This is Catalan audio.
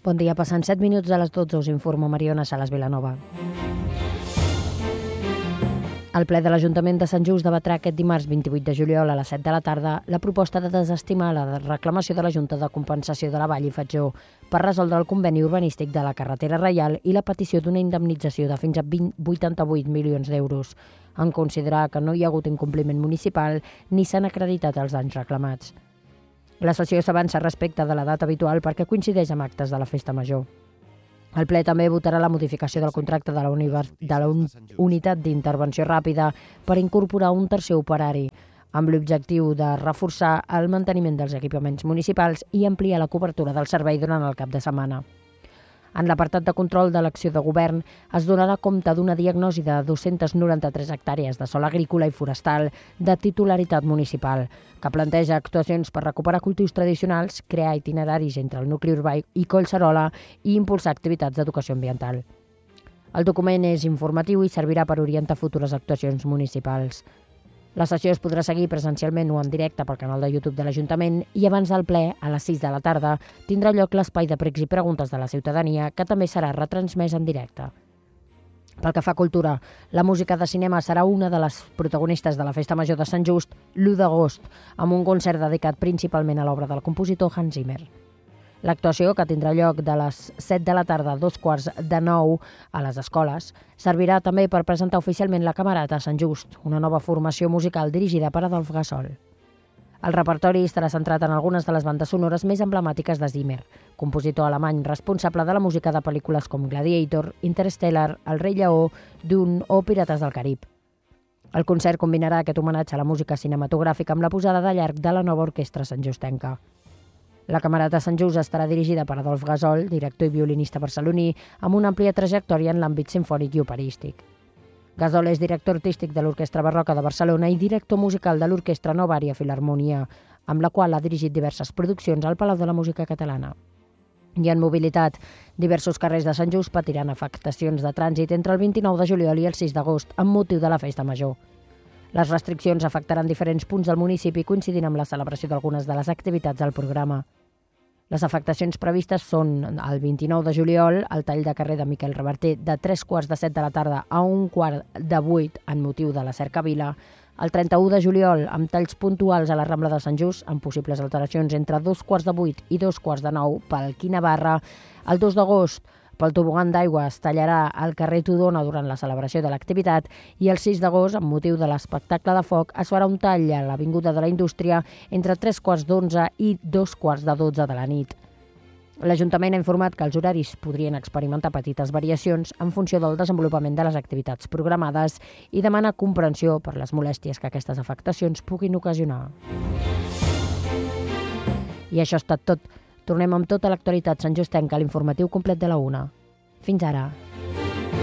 Bon dia, passant 7 minuts de les 12, us informa Mariona Salas Vilanova. El ple de l'Ajuntament de Sant Just debatrà aquest dimarts 28 de juliol a les 7 de la tarda la proposta de desestimar la reclamació de la Junta de Compensació de la Vall i Fatjó per resoldre el conveni urbanístic de la carretera reial i la petició d'una indemnització de fins a 88 milions d'euros, en considerar que no hi ha hagut incompliment municipal ni s'han acreditat els danys reclamats. La sessió s'avança respecte de la data habitual perquè coincideix amb actes de la Festa Major. El ple també votarà la modificació del contracte de la unitat d'intervenció ràpida per incorporar un tercer operari, amb l'objectiu de reforçar el manteniment dels equipaments municipals i ampliar la cobertura del servei durant el cap de setmana. En l'apartat de control de l'acció de govern es donarà compte d'una diagnosi de 293 hectàrees de sòl agrícola i forestal de titularitat municipal, que planteja actuacions per recuperar cultius tradicionals, crear itineraris entre el nucli urbà i Collserola i impulsar activitats d'educació ambiental. El document és informatiu i servirà per orientar futures actuacions municipals. La sessió es podrà seguir presencialment o en directe pel canal de YouTube de l'Ajuntament i abans del ple, a les 6 de la tarda, tindrà lloc l'espai de pregs i preguntes de la ciutadania, que també serà retransmès en directe. Pel que fa a cultura, la música de cinema serà una de les protagonistes de la Festa Major de Sant Just l'1 d'agost, amb un concert dedicat principalment a l'obra del compositor Hans Zimmer. L'actuació, que tindrà lloc de les 7 de la tarda a 8:45 a les escoles, servirà també per presentar oficialment la Camerata Sant Just, una nova formació musical dirigida per Adolf Gasol. El repertori estarà centrat en algunes de les bandes sonores més emblemàtiques de Zimmer, compositor alemany responsable de la música de pel·lícules com Gladiator, Interstellar, El rei lleó, Dune o Pirates del Carib. El concert combinarà aquest homenatge a la música cinematogràfica amb la posada de llarg de la nova orquestra santjustenca. La Camerata Sant Just estarà dirigida per Adolf Gasol, director i violinista barceloní, amb una àmplia trajectòria en l'àmbit simfònic i operístic. Gasol és director artístic de l'Orquestra Barroca de Barcelona i director musical de l'Orquestra Novària Filharmonia, amb la qual ha dirigit diverses produccions al Palau de la Música Catalana. I en mobilitat, diversos carrers de Sant Just patiran afectacions de trànsit entre el 29 de juliol i el 6 d'agost, amb motiu de la Festa Major. Les restriccions afectaran diferents punts del municipi coincidint amb la celebració d'algunes de les activitats del programa. Les afectacions previstes són el 29 de juliol, el tall de carrer de Miquel Reverter de 3:45 de la tarda a 7:15 en motiu de la cercavila, el 31 de juliol amb talls puntuals a la Rambla de Sant Just amb possibles alteracions entre 7:15 i 9:15 pel Quina Barra, el 2 d'agost pel tobogan d'aigua es tallarà al carrer Tudona durant la celebració de l'activitat i el 6 d'agost, amb motiu de l'espectacle de foc, es farà un tall a l'Avinguda de la Indústria entre 3:15 i 2:12 de la nit. L'Ajuntament ha informat que els horaris podrien experimentar petites variacions en funció del desenvolupament de les activitats programades i demana comprensió per les molèsties que aquestes afectacions puguin ocasionar. I això ha estat tot. Tornem amb tota l'actualitat santjustenca a l'informatiu complet de la 1. Fins ara.